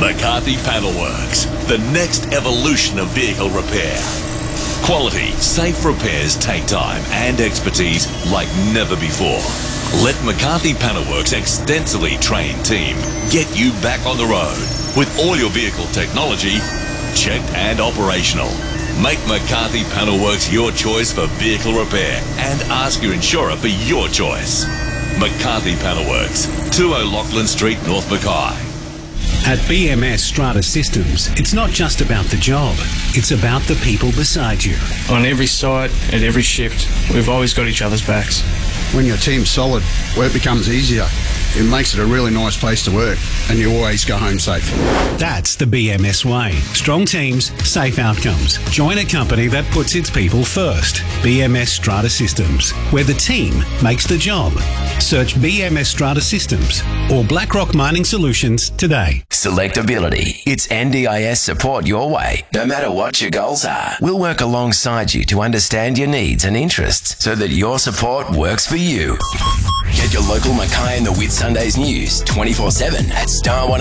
McCarthy Panelworks, the next evolution of vehicle repair. Quality, safe repairs take time and expertise like never before. Let McCarthy Panelworks' extensively trained team get you back on the road with all your vehicle technology checked and operational. Make McCarthy Panelworks your choice for vehicle repair and ask your insurer for your choice. McCarthy Panelworks, 20 Lachlan Street, North Mackay. At BMS Strata Systems, it's not just about the job, it's about the people beside you. On every site, at every shift, we've always got each other's backs. When your team's solid, work becomes easier. It makes it a really nice place to work, and you always go home safe. That's the BMS way. Strong teams, safe outcomes. Join a company that puts its people first. BMS Strata Systems, where the team makes the job. Search BMS Strata Systems or BlackRock Mining Solutions today. Selectability. It's NDIS support your way, no matter what your goals are. We'll work alongside you to understand your needs and interests so that your support works for you. Get your local Mackay and the Whitsundays news 24/7 at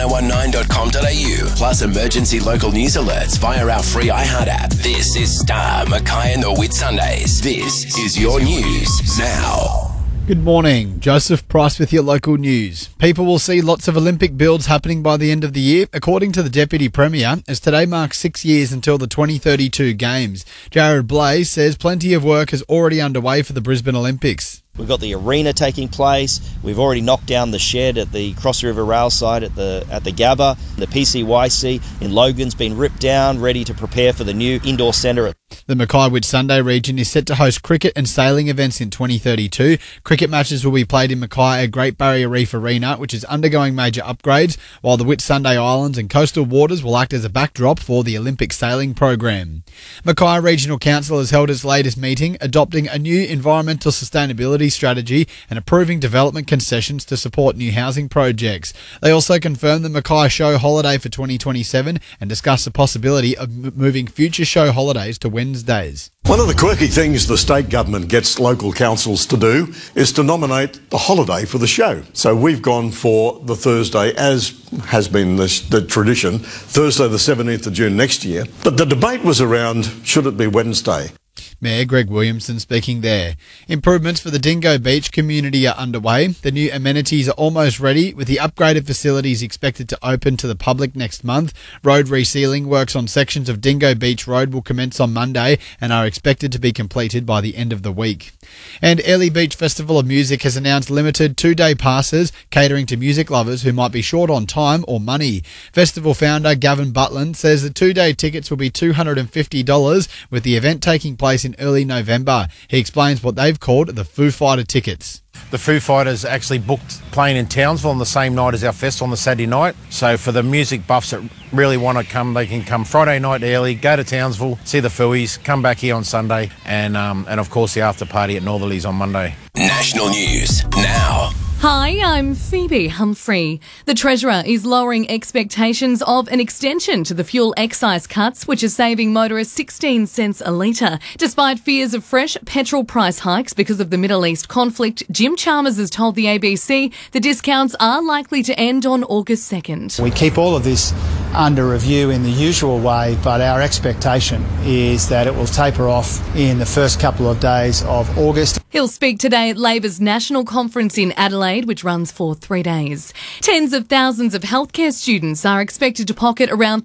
star1019.com.au. Plus emergency local news alerts via our free iHeart app. This is Star Mackay and the Whitsundays. This is your news now. Good morning, Joseph Price with your local news. People will see lots of Olympic builds happening by the end of the year, according to the Deputy Premier, as today marks 6 years until the 2032 Games. Jared Blaze says plenty of work is already underway for the Brisbane Olympics. We've got the arena taking place. We've already knocked down the shed at the Cross River Rail site at the Gabba. The PCYC in Logan's been ripped down, ready to prepare for the new indoor centre. The Mackay Whitsunday region is set to host cricket and sailing events in 2032. Cricket matches will be played in Mackay at Great Barrier Reef Arena, which is undergoing major upgrades, while the Whitsunday Islands and coastal waters will act as a backdrop for the Olympic sailing program. Mackay Regional Council has held its latest meeting, adopting a new environmental sustainability strategy and approving development concessions to support new housing projects. They also confirmed the Mackay Show holiday for 2027 and discussed the possibility of moving future show holidays to Wednesdays. One of the quirky things the state government gets local councils to do is to nominate the holiday for the show. So we've gone for the Thursday, as has been the tradition, Thursday the 17th of June next year. But the debate was around, should it be Wednesday? Mayor Greg Williamson speaking there. Improvements for the Dingo Beach community are underway. The new amenities are almost ready, with the upgraded facilities expected to open to the public next month. Road resealing works on sections of Dingo Beach Road will commence on Monday and are expected to be completed by the end of the week. And Airlie Beach Festival of Music has announced limited 2-day passes catering to music lovers who might be short on time or money. Festival founder Gavin Butland says the 2-day tickets will be $250, with the event taking place in early November. He explains what they've called the Foo Fighter tickets. The Foo Fighters actually booked playing in Townsville on the same night as our fest on the Saturday night. So for the music buffs that really want to come, they can come Friday night early, go to Townsville, see the Fooies, come back here on Sunday, and of course the after party at Northerlies on Monday. National news now. Hi, I'm Phoebe Humphrey. The Treasurer is lowering expectations of an extension to the fuel excise cuts, which is saving motorists 16 cents a litre. Despite fears of fresh petrol price hikes because of the Middle East conflict, Jim Chalmers has told the ABC the discounts are likely to end on August 2nd. We keep all of this under review in the usual way, but our expectation is that it will taper off in the first couple of days of August. He'll speak today at Labor's National Conference in Adelaide, which runs for 3 days. Tens of thousands of healthcare students are expected to pocket around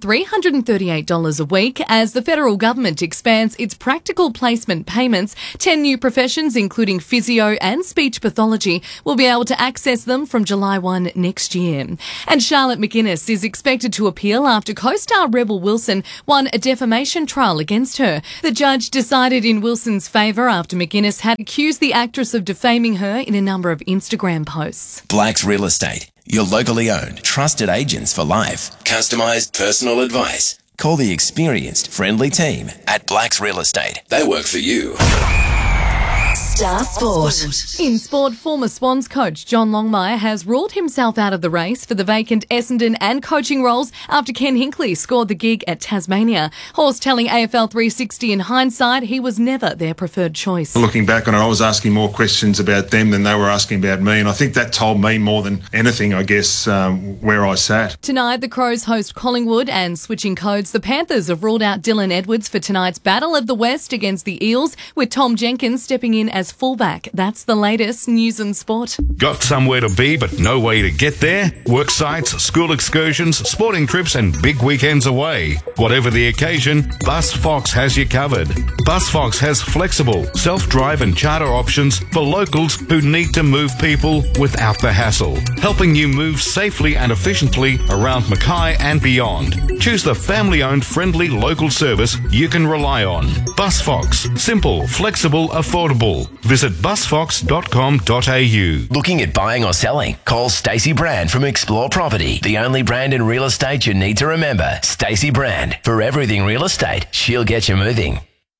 $338 a week as the federal government expands its practical placement payments. 10 new professions, including physio and speech pathology, will be able to access them from July 1 next year. And Charlotte McGuinness is expected to appeal after co-star Rebel Wilson won a defamation trial against her. The judge decided in Wilson's favour after McGuinness had accused the actress of defaming her in a number of Instagram posts. Blacks Real Estate, your locally owned, trusted agents for life. Customised personal advice. Call the experienced, friendly team at Blacks Real Estate. They work for you. Star Sport. In sport, former Swans coach John Longmire has ruled himself out of the race for the vacant Essendon and coaching roles after Ken Hinkley scored the gig at Tasmania. Horse telling AFL 360 in hindsight he was never their preferred choice. Looking back on it, I was asking more questions about them than they were asking about me, and I think that told me more than anything, I guess, where I sat. Tonight, the Crows host Collingwood, and switching codes, the Panthers have ruled out Dylan Edwards for tonight's Battle of the West against the Eels, with Tom Jenkins stepping in as fullback. That's the latest news and sport. Got somewhere to be but no way to get there? Work sites, school excursions, sporting trips and big weekends away. Whatever the occasion, BusFox has you covered. BusFox has flexible, self-drive and charter options for locals who need to move people without the hassle, helping you move safely and efficiently around Mackay and beyond. Choose the family-owned, friendly local service you can rely on. BusFox. Simple, flexible, affordable. Visit busfox.com.au. Looking at buying or selling? Call Stacey Brand from Explore Property. The only brand in real estate you need to remember. Stacey Brand. For everything real estate, she'll get you moving.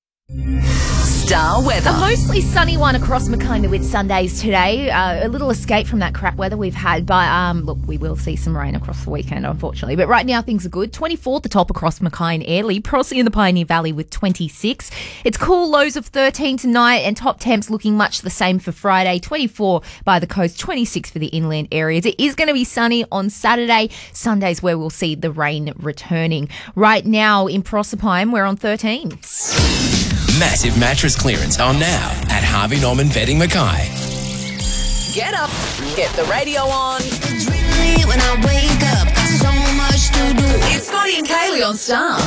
Star weather. A mostly sunny one across Mackay with Sundays today. A little escape from that crap weather we've had, but look, we will see some rain across the weekend, unfortunately. But right now things are good. 24 at the top across Mackay and Airlie. Prossie in the Pioneer Valley with 26. It's cool, lows of 13 tonight, and top temps looking much the same for Friday. 24 by the coast, 26 for the inland areas. It is going to be sunny on Saturday. Sunday's where we'll see the rain returning. Right now in Proserpine, we're on 13. Massive mattress clearance on now at Harvey Norman Bedding Mackay. Get up, get the radio on. When I wake up, got so much to do. It's Scotty and Kaylee on Star.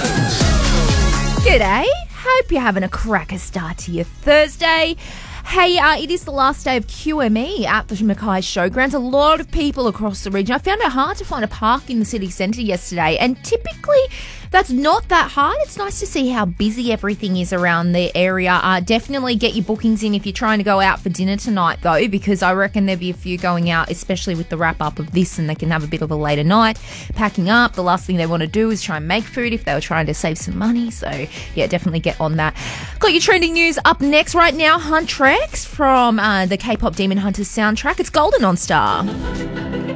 G'day. Hope you're having a cracker start to your Thursday. Hey, it is the last day of QME at the Mackay Showgrounds. A lot of people across the region. I found it hard to find a park in the city centre yesterday, and typically that's not that hard. It's nice to see how busy everything is around the area. Definitely get your bookings in if you're trying to go out for dinner tonight, though, because I reckon there'll be a few going out, especially with the wrap-up of this, and they can have a bit of a later night. Packing up, the last thing they want to do is try and make food if they were trying to save some money. So, yeah, definitely get on that. Got your trending news up next right now. Huntress from the K-pop Demon Hunters soundtrack. It's Golden on Star.